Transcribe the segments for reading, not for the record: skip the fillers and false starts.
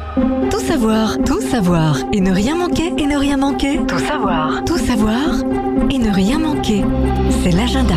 Tout savoir et ne rien manquer, et ne rien manquer. Tout savoir et ne rien manquer. C'est l'agenda.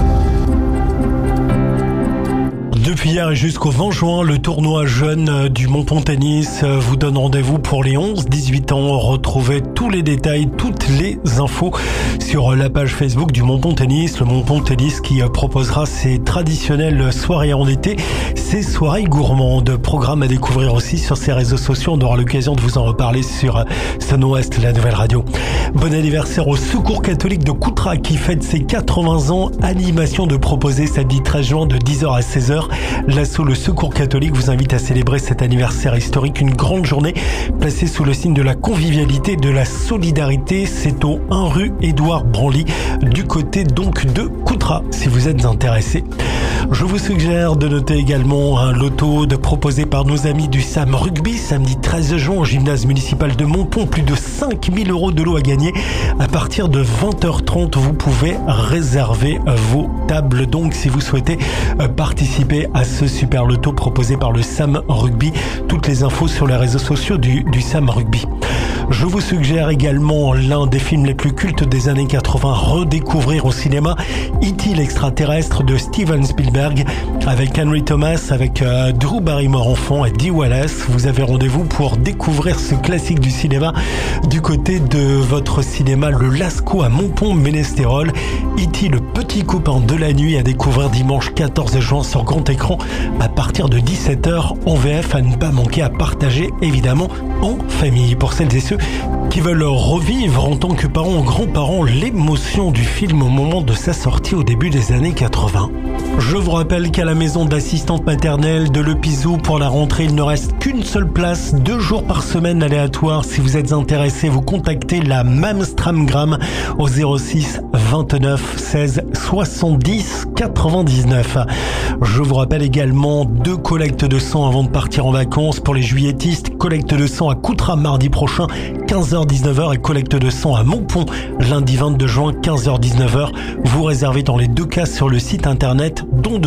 Depuis hier et jusqu'au 20 juin, le tournoi jeune du Montpont Tennis vous donne rendez-vous pour les 11-18 ans. Retrouvez tous les détails, toutes les infos sur la page Facebook du Montpont Tennis. Le Montpont Tennis qui proposera ses traditionnelles soirées en été, ses soirées gourmandes. Programme à découvrir aussi sur ses réseaux sociaux. On aura l'occasion de vous en reparler sur Sun Ouest, la nouvelle radio. Bon anniversaire au Secours catholique de Coutras qui fête ses 80 ans. Animation de proposer samedi 13 juin de 10h à 16h. L'asso Le Secours catholique vous invite à célébrer cet anniversaire historique, une grande journée placée sous le signe de la convivialité et de la solidarité. C'est au 1 rue Édouard Branly, du côté donc de Coutras, si vous êtes intéressé. Je vous suggère de noter également un loto proposé par nos amis du SAM Rugby, samedi 13 juin au gymnase municipal de Montpont. Plus de 5 000 € de lot à gagner. À partir de 20h30, vous pouvez réserver vos tables. Donc, si vous souhaitez participer à ce super loto proposé par le SAM Rugby, toutes les infos sur les réseaux sociaux du SAM Rugby. Je vous suggère également l'un des films les plus cultes des années 80, redécouvrir au cinéma E.T. l'extraterrestre de Steven Spielberg avec Henry Thomas, avec Drew Barrymore enfant et Dee Wallace. Vous avez rendez-vous pour découvrir ce classique du cinéma du côté de votre cinéma Le Lascaux à Montpont-Ménestérol. E.T. le petit copain de la nuit à découvrir dimanche 14 juin sur grand écran à partir de 17h en VF, à ne pas manquer, à partager évidemment en famille. Pour celles et ceux qui veulent revivre en tant que parents ou grands-parents l'émotion du film au moment de sa sortie au début des années 80. Je vous rappelle qu'à la maison d'assistante maternelle de Le Pizou, pour la rentrée, il ne reste qu'une seule place, 2 jours par semaine aléatoire. Si vous êtes intéressé, vous contactez la Mamstramgram au 06 29 16 70 99. Je vous rappelle également 2 collectes de sang avant de partir en vacances pour les juilletistes. Collecte de sang à Coutras mardi prochain 15h-19h et collecte de sang à Montpont lundi 22 juin 15h-19h. Vous réservez dans les 2 cas sur le site internet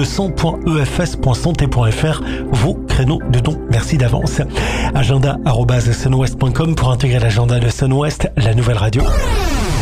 dondesang.efs.santé.fr vos créneaux de dons. Merci d'avance. Agenda@sunwest.com pour intégrer l'agenda de Sun Ouest, la nouvelle radio.